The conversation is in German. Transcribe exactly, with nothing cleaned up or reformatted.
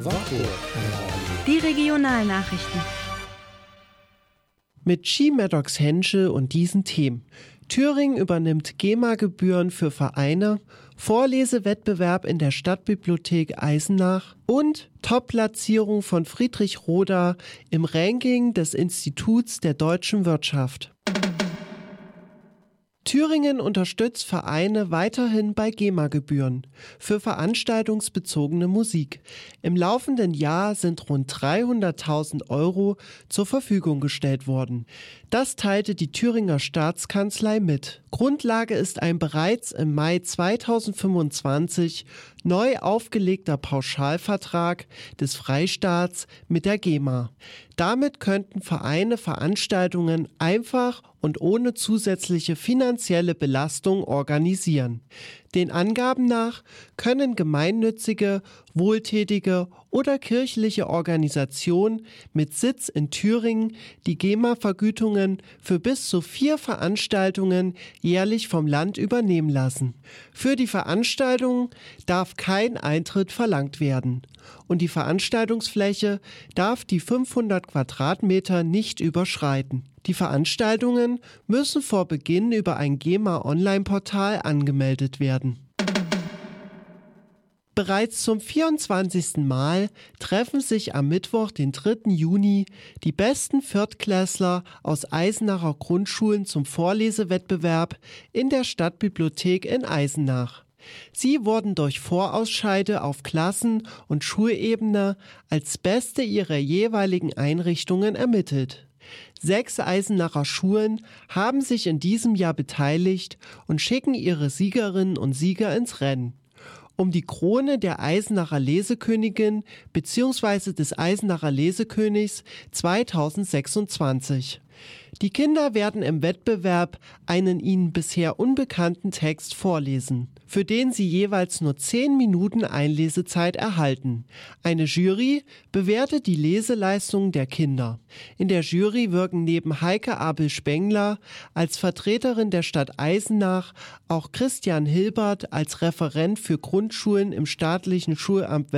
Die Regionalnachrichten. Mit G. Maddox Henschel und diesen Themen. Thüringen übernimmt GEMA-Gebühren für Vereine, Vorlesewettbewerb in der Stadtbibliothek Eisenach und Top-Platzierung von Friedrich Roda im Ranking des Instituts der deutschen Wirtschaft. Thüringen unterstützt Vereine weiterhin bei GEMA-Gebühren für veranstaltungsbezogene Musik. Im laufenden Jahr sind rund dreihunderttausend Euro zur Verfügung gestellt worden. Das teilte die Thüringer Staatskanzlei mit. Grundlage ist ein bereits im Mai zweitausendfünfundzwanzig neu aufgelegter Pauschalvertrag des Freistaats mit der GEMA. Damit könnten Vereine Veranstaltungen einfach und ohne zusätzliche finanzielle Belastung organisieren. Den Angaben nach können gemeinnützige, wohltätige oder kirchliche Organisationen mit Sitz in Thüringen die GEMA-Vergütungen für bis zu vier Veranstaltungen jährlich vom Land übernehmen lassen. Für die Veranstaltungen darf kein Eintritt verlangt werden und die Veranstaltungsfläche darf die fünfhundert Quadratmeter nicht überschreiten. Die Veranstaltungen müssen vor Beginn über ein GEMA-Online-Portal angemeldet werden. Bereits zum vierundzwanzigsten Mal treffen sich am Mittwoch, den dritten Juni, die besten Viertklässler aus Eisenacher Grundschulen zum Vorlesewettbewerb in der Stadtbibliothek in Eisenach. Sie wurden durch Vorausscheide auf Klassen- und Schulebene als Beste ihrer jeweiligen Einrichtungen ermittelt. Sechs Eisenacher Schulen haben sich in diesem Jahr beteiligt und schicken ihre Siegerinnen und Sieger ins Rennen um die Krone der Eisenacher Lesekönigin bzw. des Eisenacher Lesekönigs zweitausendsechsundzwanzig. Die Kinder werden im Wettbewerb einen ihnen bisher unbekannten Text vorlesen, für den sie jeweils nur zehn Minuten Einlesezeit erhalten. Eine Jury bewertet die Leseleistungen der Kinder. In der Jury wirken neben Heike Abel-Spengler als Vertreterin der Stadt Eisenach auch Christian Hilbert als Referent für Grundschulen im staatlichen Schulamt